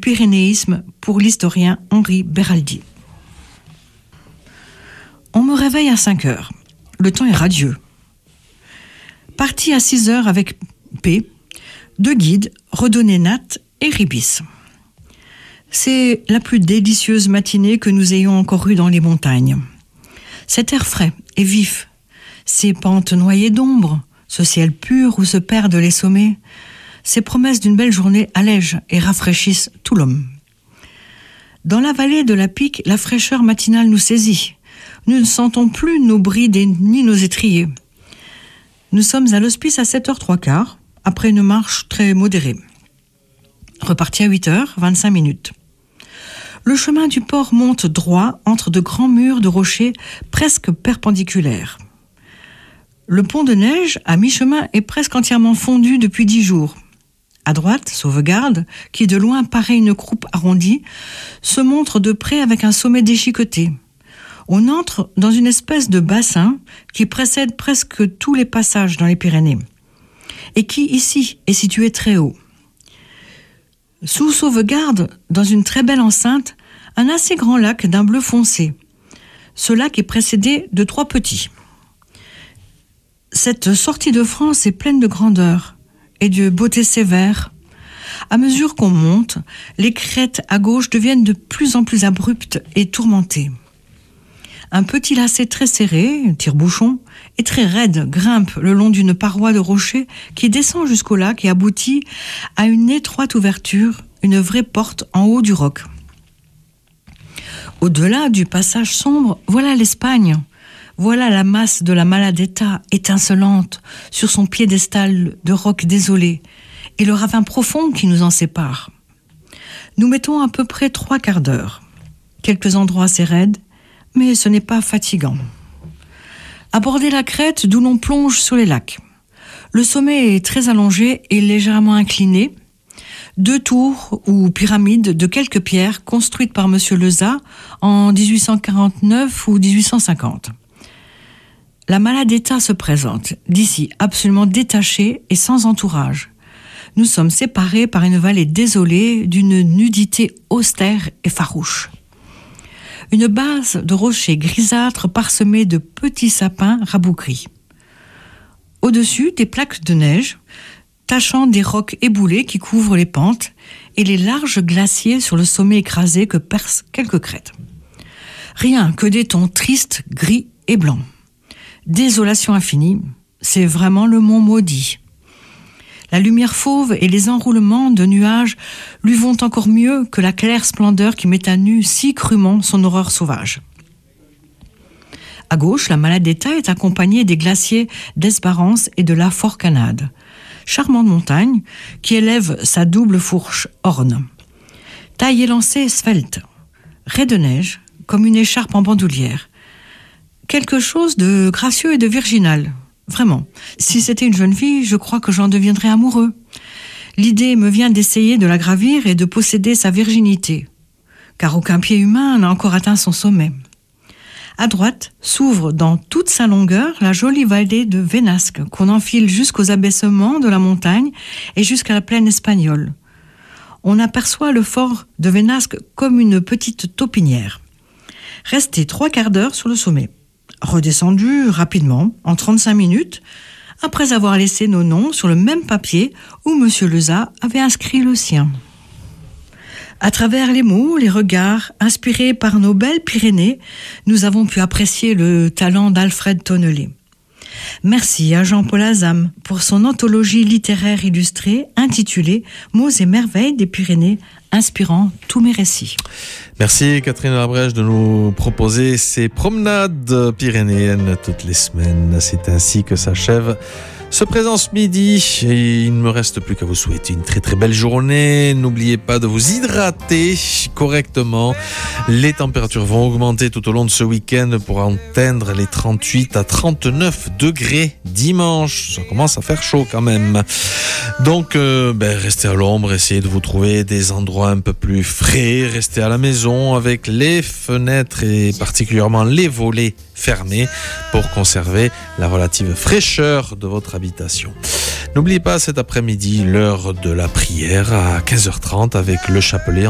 pyrénéisme pour l'historien Henri Beraldi. On me réveille à 5 heures. Le temps est radieux. Parti à 6 heures avec P, 2 guides, Redonné Nat et Ribis. C'est la plus délicieuse matinée que nous ayons encore eue dans les montagnes. Cet air frais et vif, ces pentes noyées d'ombre, ce ciel pur où se perdent les sommets, ces promesses d'une belle journée allègent et rafraîchissent tout l'homme. Dans la vallée de la Pique, la fraîcheur matinale nous saisit. Nous ne sentons plus nos brides ni nos étriers. Nous sommes à l'hospice à 7h15, après une marche très modérée. Reparti à 8h25. Le chemin du port monte droit entre de grands murs de rochers presque perpendiculaires. Le pont de neige, à mi-chemin, est presque entièrement fondu depuis 10 jours. À droite, Sauvegarde, qui de loin paraît une croupe arrondie, se montre de près avec un sommet déchiqueté. On entre dans une espèce de bassin qui précède presque tous les passages dans les Pyrénées et qui, ici, est situé très haut. Sous Sauvegarde, dans une très belle enceinte, un assez grand lac d'un bleu foncé. Ce lac est précédé de 3 petits. Cette sortie de France est pleine de grandeur et de beauté sévère. À mesure qu'on monte, les crêtes à gauche deviennent de plus en plus abruptes et tourmentées. Un petit lacet très serré, tire-bouchon, et très raide grimpe le long d'une paroi de rocher qui descend jusqu'au lac et aboutit à une étroite ouverture, une vraie porte en haut du roc. Au-delà du passage sombre, voilà l'Espagne. Voilà la masse de la Maladeta étincelante sur son piédestal de roc désolé et le ravin profond qui nous en sépare. Nous mettons à peu près 3 quarts d'heure. Quelques endroits assez raides, mais ce n'est pas fatigant. Aborder la crête d'où l'on plonge sur les lacs. Le sommet est très allongé et légèrement incliné. 2 tours ou pyramides de quelques pierres construites par M. Leza en 1849 ou 1850. La Maladeta se présente, d'ici absolument détachée et sans entourage. Nous sommes séparés par une vallée désolée d'une nudité austère et farouche. Une base de rochers grisâtres parsemés de petits sapins rabougris. Au-dessus, des plaques de neige, tachant des rocs éboulés qui couvrent les pentes et les larges glaciers sur le sommet écrasé que percent quelques crêtes. Rien que des tons tristes, gris et blancs. Désolation infinie, c'est vraiment le mont maudit. La lumière fauve et les enroulements de nuages lui vont encore mieux que la claire splendeur qui met à nu si crûment son horreur sauvage. À gauche, la Maladeta est accompagnée des glaciers d'Esbarance et de la Forcanade, charmante montagne qui élève sa double fourche orne. Taille élancée svelte, raie de neige, comme une écharpe en bandoulière. Quelque chose de gracieux et de virginal. Vraiment. Si c'était une jeune fille, je crois que j'en deviendrais amoureux. L'idée me vient d'essayer de la gravir et de posséder sa virginité, car aucun pied humain n'a encore atteint son sommet. À droite s'ouvre dans toute sa longueur la jolie vallée de Vénasque, qu'on enfile jusqu'aux abaissements de la montagne et jusqu'à la plaine espagnole. On aperçoit le fort de Vénasque comme une petite taupinière. Resté 3 quarts d'heure sur le sommet. Redescendu rapidement, en 35 minutes, après avoir laissé nos noms sur le même papier où M. Leza avait inscrit le sien. À travers les mots, les regards, inspirés par nos belles Pyrénées, nous avons pu apprécier le talent d'Alfred Tonnelet. Merci à Jean-Paul Azam pour son anthologie littéraire illustrée intitulée « Mots et merveilles des Pyrénées », inspirant tous mes récits. Merci Catherine Labrèche de nous proposer ces promenades pyrénéennes toutes les semaines. C'est ainsi que s'achève ce présent ce midi. Et il ne me reste plus qu'à vous souhaiter une très très belle journée. N'oubliez pas de vous hydrater correctement. Les températures vont augmenter tout au long de ce week-end pour atteindre les 38 à 39 degrés dimanche. Ça commence à faire chaud quand même. Donc restez à l'ombre, essayez de vous trouver des endroits un peu plus frais. Restez à la maison avec les fenêtres et particulièrement les volets fermés pour conserver la relative fraîcheur de votre habitation. N'oubliez pas cet après-midi l'heure de la prière à 15h30 avec le chapelet